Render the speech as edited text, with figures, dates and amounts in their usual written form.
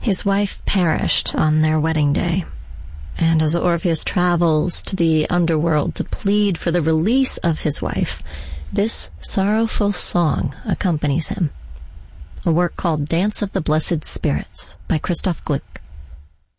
His wife perished on their wedding day, and as Orpheus travels to the underworld to plead for the release of his wife, this sorrowful song accompanies him. A work called Dance of the Blessed Spirits by Christoph Gluck.